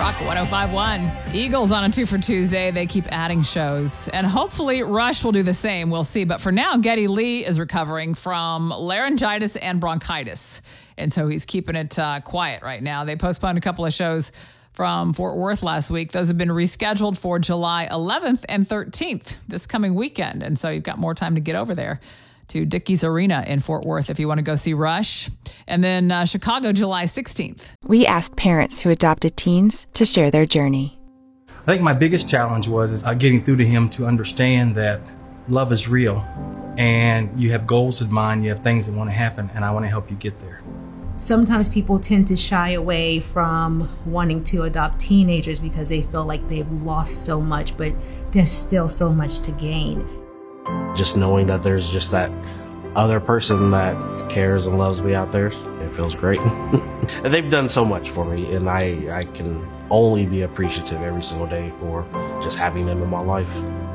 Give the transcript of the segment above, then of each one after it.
Rock 105.1. Eagles on a 2 for Tuesday. They keep adding shows. And hopefully Rush will do the same. We'll see. But for now, Geddy Lee is recovering from laryngitis and bronchitis. And so he's keeping it quiet right now. They postponed a couple of shows from Fort Worth last week. Those have been rescheduled for July 11th and 13th this coming weekend. And so you've got more time to get over there to Dickies Arena in Fort Worth if you want to go see Rush. And then Chicago, July 16th. We asked parents who adopted teens to share their journey. I think my biggest challenge was getting through to him to understand that love is real and you have goals in mind, you have things that want to happen, and I want to help you get there. Sometimes people tend to shy away from wanting to adopt teenagers because they feel like they've lost so much, but there's still so much to gain. Just knowing that there's just that other person that cares and loves me out there, it feels great. And they've done so much for me, and I can only be appreciative every single day for just having them in my life.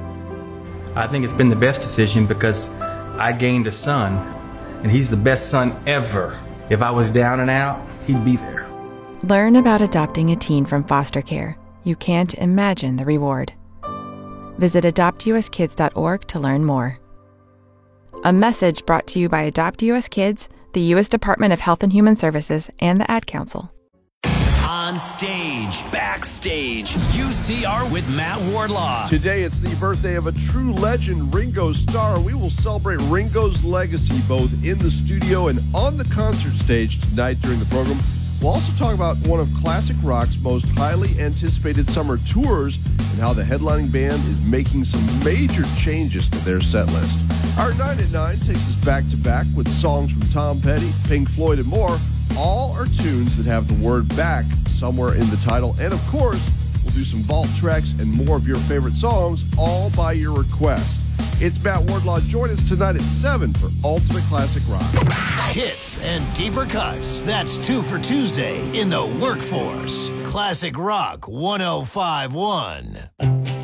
I think it's been the best decision because I gained a son, and he's the best son ever. If I was down and out, he'd be there. Learn about adopting a teen from foster care. You can't imagine the reward. Visit adoptuskids.org to learn more. A message brought to you by Adopt US Kids, the U.S. Department of Health and Human Services, and the Ad Council. On stage, backstage, UCR with Matt Wardlaw. Today it's the birthday of a true legend, Ringo Starr. We will celebrate Ringo's legacy both in the studio and on the concert stage tonight during the program. We'll also talk about one of classic rock's most highly anticipated summer tours and how the headlining band is making some major changes to their set list. Our 9 at 9 takes us back to back with songs from Tom Petty, Pink Floyd, and more. All are tunes that have the word back somewhere in the title. And of course, we'll do some vault tracks and more of your favorite songs, all by your request. It's Matt Wardlaw. Join us tonight at 7 for Ultimate Classic Rock. Hits and deeper cuts. That's 2 for Tuesday in the workforce. Classic Rock 105.1.